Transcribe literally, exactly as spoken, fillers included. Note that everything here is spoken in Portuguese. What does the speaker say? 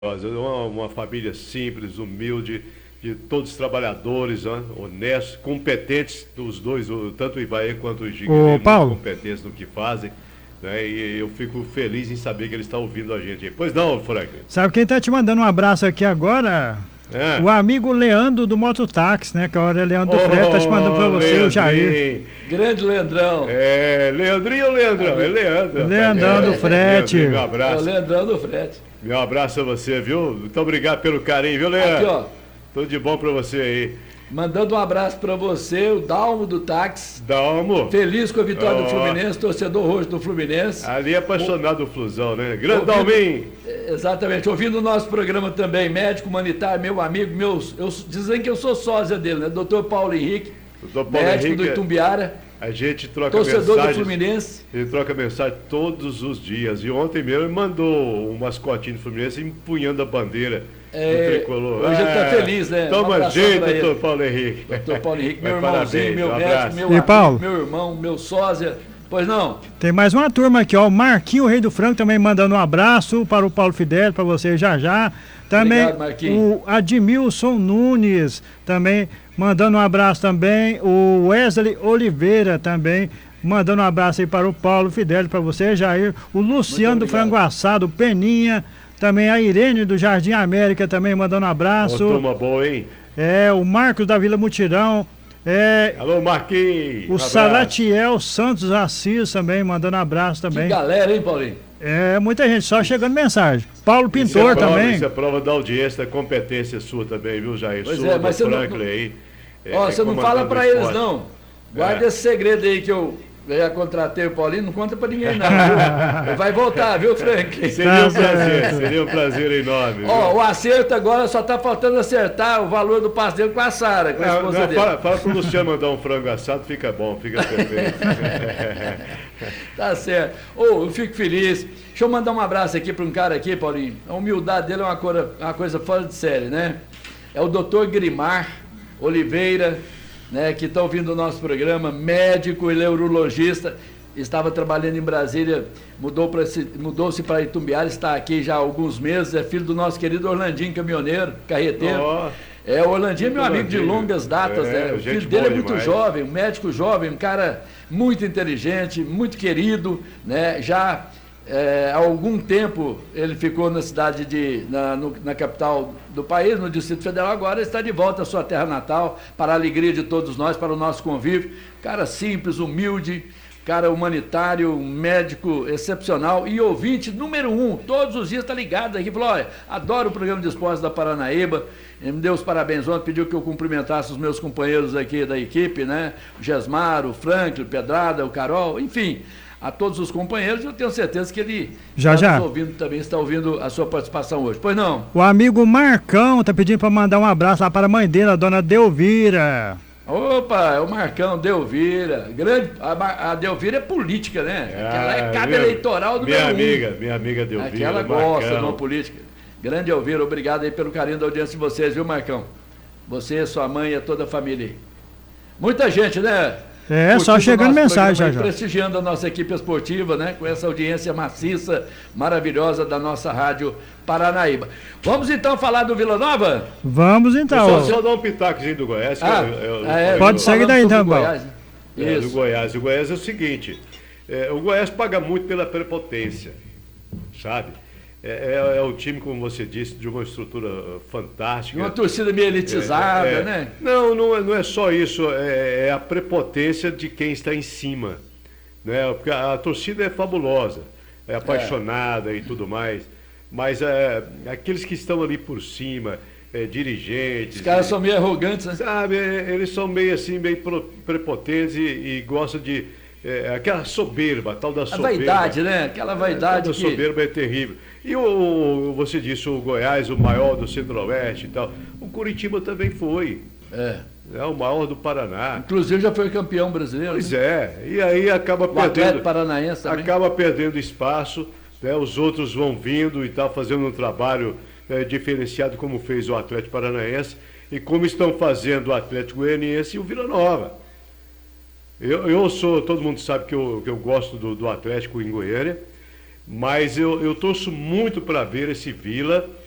Uma, uma família simples, humilde, de todos os trabalhadores, né, honestos, competentes, os dois, tanto o Ivaí quanto o Giguinho, muito competentes no que fazem. Né, e eu fico feliz em saber que ele está ouvindo a gente. Pois não, Franklin? Sabe quem está te mandando um abraço aqui agora? É. O amigo Leandro do Mototáxi, né? Que agora é Leandro do oh, Frete, tá te mandando para você, Leandrinho. O Jair. Grande Leandrão. É, Leandrinho ou Leandrão? É Leandro. Leandrão é, do Frete. Meu abraço. É o Leandrão do Frete. Meu abraço a você, viu? Muito obrigado pelo carinho, viu, Leandro? Aqui, ó. Tudo de bom para você aí. Mandando um abraço para você, o Dalmo do Táxi. Dalmo. Feliz com a vitória oh. do Fluminense, torcedor roxo do Fluminense. Ali é apaixonado o... do Flusão, né? Grande Dalminho. Exatamente. Ouvindo o nosso programa também, médico humanitário, meu amigo, meus, eu, dizem que eu sou sósia dele, né? doutor Paulo Henrique, doutor Paulo médico Henrique, do Itumbiara. A gente troca torcedor mensagens. do Fluminense. Ele troca mensagem todos os dias. E ontem mesmo ele mandou um mascotinho do Fluminense empunhando a bandeira. É, tricolor. Hoje ele está feliz, né? Toma um jeito, doutor Paulo Henrique. doutor Paulo Henrique, meu irmãozinho, meu um médico, meu e amigo, Paulo? meu irmão, meu sósia. Pois não? Tem mais uma turma aqui, ó. O Marquinho, o Rei do Frango, também mandando um abraço para o Paulo Fidel, para você já já. Também obrigado, o Admilson Nunes, também mandando um abraço também. O Wesley Oliveira também. Mandando um abraço aí para o Paulo Fidel, para você, Jair. O Luciano do Frango Assado, Peninha. Também a Irene do Jardim América também mandando um abraço. Ô, turma boa, hein? É, o Marcos da Vila Mutirão. É, alô, Marquinhos. O um Salatiel Santos Assis também mandando abraço também. Que galera, hein, Paulinho? É, muita gente, só chegando mensagem. Paulo Pintor isso é prova, também. Isso é prova da audiência, da competência sua também, viu, Jair? Pois sua, é, mas você Franklin não, aí. É, ó, você não fala pra eles, não. Guarda é. esse segredo aí que eu... Eu já contratei o Paulinho, não conta pra ninguém não, viu? Vai voltar, viu, Frank? Seria um prazer, seria um prazer enorme. Ó, o acerto agora só tá faltando acertar o valor do passe dele com a Sara, com a esposa não, dele. Fala, fala pro Luciano mandar um frango assado, fica bom, fica perfeito. Tá certo. Ô, oh, eu fico feliz. Deixa eu mandar um abraço aqui para um cara aqui, Paulinho. A humildade dele é uma coisa, uma coisa fora de série, né? É o doutor Grimar Oliveira, né, que está ouvindo o nosso programa, médico e neurologista, estava trabalhando em Brasília, mudou mudou-se para Itumbiara, está aqui já há alguns meses, é filho do nosso querido Orlandinho, caminhoneiro, carreteiro. Oh, é, o Orlandinho é meu amigo de longas datas, é, né? O filho dele é muito demais. jovem, um médico jovem, um cara muito inteligente, muito querido, né? Já é, há algum tempo ele ficou na cidade de, na, no, na capital do país, no Distrito Federal, agora está de volta à sua terra natal, para a alegria de todos nós, para o nosso convívio. Cara simples, humilde, cara humanitário, um médico excepcional e ouvinte número um, todos os dias está ligado aqui, falou, olha, adoro o programa de esportes da Paranaíba, ele me deu os parabéns ontem, pediu que eu cumprimentasse os meus companheiros aqui da equipe, né, o Gesmar, o Franklin, o Pedrada, o Carol, enfim, a todos os companheiros, eu tenho certeza que ele já, está já. nos ouvindo também, está ouvindo a sua participação hoje, pois não? O amigo Marcão está pedindo para mandar um abraço lá para a mãe dele, a dona Delvira. Opa, é o Marcão, Delvira, grande, a, a Delvira é política, né? É, aquela é cabo eleitoral do minha amiga, um. Minha amiga Delvira. Aquela gosta de uma política. Grande Elvira, obrigado aí pelo carinho da audiência de vocês, viu, Marcão? Você, sua mãe e toda a família aí. Muita gente, né? É, só chegando mensagem já, já. Prestigiando a nossa equipe esportiva, né? Com essa audiência maciça, maravilhosa da nossa rádio Paranaíba. Vamos então falar do Vila Nova? Vamos então. Só, só dar um pitacozinho do Goiás. Ah, eu, eu, é, pode seguir daí então, Goiás, né? É, do Goiás. O Goiás é o seguinte, é, o Goiás paga muito pela prepotência, sabe? É, é, é um time, como você disse, de uma estrutura fantástica. Uma torcida meio elitizada, é, é, né? Não, não é, não é só isso, é, é a prepotência de quem está em cima. Né? Porque a, a torcida é fabulosa, é apaixonada é. e tudo mais, mas é, aqueles que estão ali por cima, é, dirigentes... Os caras e, são meio arrogantes, né? Sabe, eles são meio assim, meio prepotentes e, e gostam de... É, aquela soberba, tal da soberba. A vaidade, né? Aquela vaidade é, que... A soberba é terrível. E o, você disse, o Goiás, o maior do Centro-Oeste e tal. O Curitiba também foi. É. É o maior do Paraná. Inclusive já foi campeão brasileiro. Pois né? é. E aí acaba o perdendo... Atlético Paranaense também. Acaba perdendo espaço, né? Os outros vão vindo e tal, fazendo um trabalho é, diferenciado, como fez o Atlético Paranaense e como estão fazendo o Atlético Goianiense e o Vila Nova. Eu, eu sou, todo mundo sabe que eu, que eu gosto do, do Atlético em Goiânia, mas eu, eu torço muito para ver esse Vila